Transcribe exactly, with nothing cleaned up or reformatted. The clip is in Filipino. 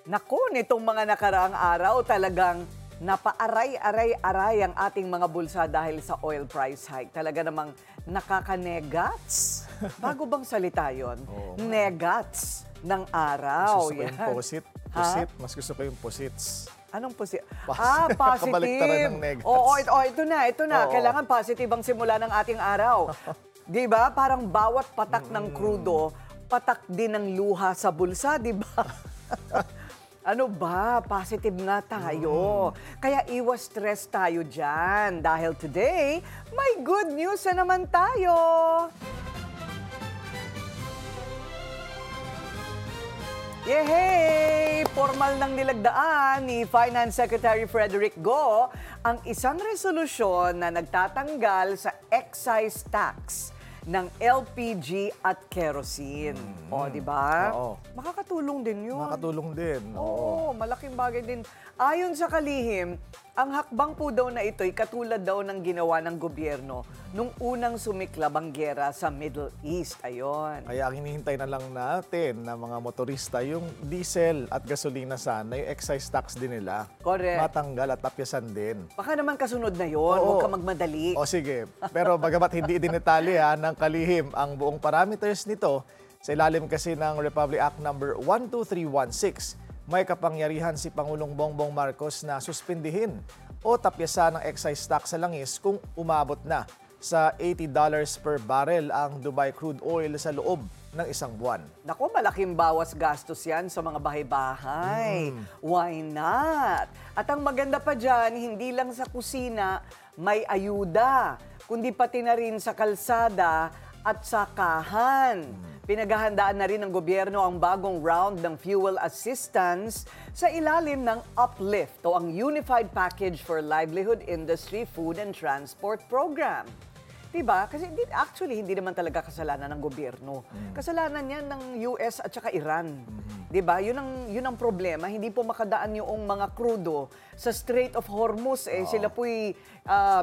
Naku, nitong mga nakaraang araw talagang napaaray-aray-aray ang ating mga bulsa dahil sa oil price hike. Talaga namang nakakanegats. Bago bang salita yun? Oo. Negats ng Mas araw. gusto ko yung Yan. posit. Ha? Posit. Mas gusto ko yung posits. Anong positive? Pas- Ah, positive. Kabaliktaran ng negats. Oo, ito, oh, ito na, ito na. Oo. Kailangan positive ang simula ng ating araw. Di ba? Parang bawat patak ng krudo, patak din ng luha sa bulsa, di ba? Ano ba? Positive nga tayo. Kaya iwas stress tayo dyan. Dahil today, may good news na naman tayo. Yehey! Formal nang nilagdaan ni Finance Secretary Frederick Go ang isang resolusyon na nagtatanggal sa excise tax ng L P G at kerosene. O, di ba? Oo. Makakatulong din yun. Makatulong din. Oo, malaking bagay din. Ayon sa kalihim, ang hakbang po daw na ito'y katulad daw ng ginawa ng gobyerno nung unang sumiklab ang giyera sa Middle East. Ayon. Kaya ang hinihintay na lang natin na mga motorista, yung diesel at gasolina sana, yung excise tax din nila. Correct. Matanggal at tapyasan din. Baka naman kasunod na yon, Oo. huwag ka magmadali. O sige, pero bagamat hindi dinetali ha, ng kalihim ang buong parameters nito, sa ilalim kasi ng Republic Act number one two three one six, may kapangyarihan si Pangulong Bongbong Marcos na suspindihin o tapyasan ng excise tax sa langis kung umabot na sa eighty dollars per barrel ang Dubai crude oil sa loob ng isang buwan. Naku, malaking bawas gastos yan sa mga bahay-bahay. Why not? At ang maganda pa dyan, hindi lang sa kusina may ayuda, kundi pati na rin sa kalsada at sa kahan. Pinaghahandaan na rin ng gobyerno ang bagong round ng fuel assistance sa ilalim ng UPLIFT o ang Unified Package for Livelihood Industry Food and Transport Program. Diba? Kasi di- actually, hindi naman talaga kasalanan ng gobyerno. Kasalanan yan ng U S at saka Iran. Diba? Yun ang, yun ang problema. Hindi po makadaan yung mga krudo sa Strait of Hormuz. Eh. Sila po'y ah,